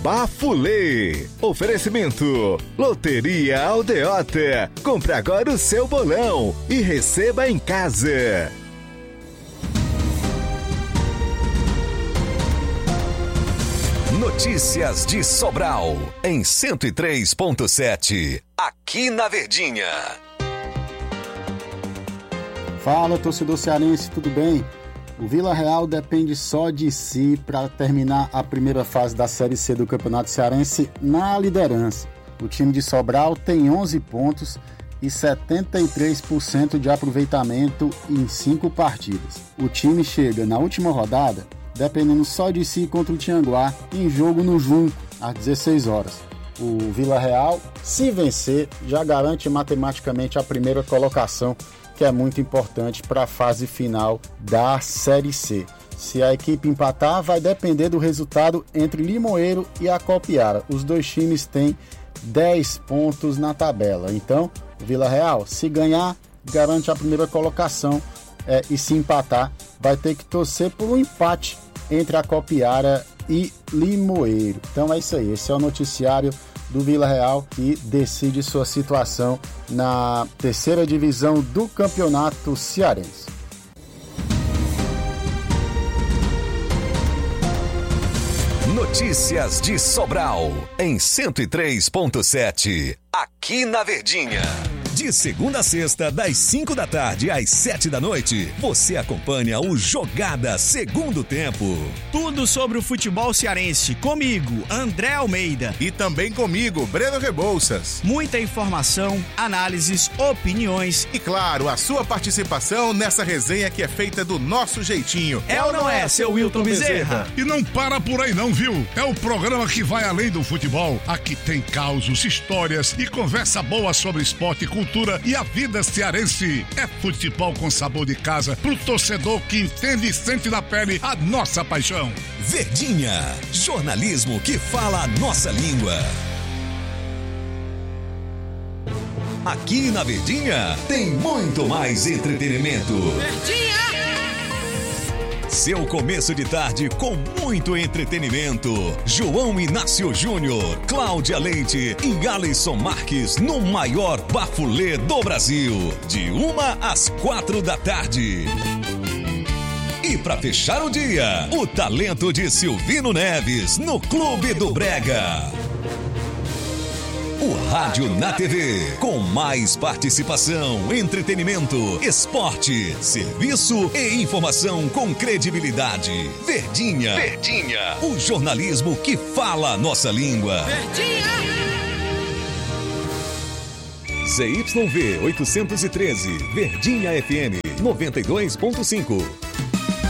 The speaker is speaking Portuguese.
Bafulê. Oferecimento: Loteria Aldeota. Compre agora o seu bolão e receba em casa. Notícias de Sobral, em 103.7, aqui na Verdinha. Fala, torcedor cearense, tudo bem? O Vila Real depende só de si para terminar a primeira fase da Série C do Campeonato Cearense na liderança. O time de Sobral tem 11 pontos e 73% de aproveitamento em 5 partidas. O time chega na última rodada dependendo só de si contra o Tianguá em jogo no Junco, às 16 horas. O Vila Real, se vencer, já garante matematicamente a primeira colocação, que é muito importante para a fase final da Série C. Se a equipe empatar, vai depender do resultado entre Limoeiro e Acopiara. Os dois times têm 10 pontos na tabela. Então, o Vila Real, se ganhar, garante a primeira colocação. E se empatar, vai ter que torcer por um empate entre Acopiara e Limoeiro. Então é isso aí, esse é o noticiário do Vila Real, que decide sua situação na terceira divisão do Campeonato Cearense. Notícias de Sobral, em 103.7, aqui na Verdinha. De segunda a sexta, das 5 da tarde às 7 da noite, você acompanha o Jogada Segundo Tempo. Tudo sobre o futebol cearense, comigo, André Almeida. E também comigo, Breno Rebouças. Muita informação, análises, opiniões. E claro, a sua participação nessa resenha que é feita do nosso jeitinho. É ou não é, seu Wilton Bezerra? E não para por aí não, viu? É o programa que vai além do futebol. Aqui tem causos, histórias e conversa boa sobre esporte, cultura e a vida cearense. É futebol com sabor de casa pro torcedor que entende e sente na pele a nossa paixão. Verdinha, jornalismo que fala a nossa língua. Aqui na Verdinha tem muito mais entretenimento. Verdinha! Seu começo de tarde com muito entretenimento. João Inácio Júnior, Cláudia Leite e Alisson Marques no maior bafulê do Brasil. De 1 às 4 da tarde. E para fechar o dia, o talento de Silvino Neves no Clube do Brega. O rádio na TV, com mais participação, entretenimento, esporte, serviço e informação com credibilidade. Verdinha. Verdinha. O jornalismo que fala a nossa língua. Verdinha. ZYV 813, Verdinha FM 92.5.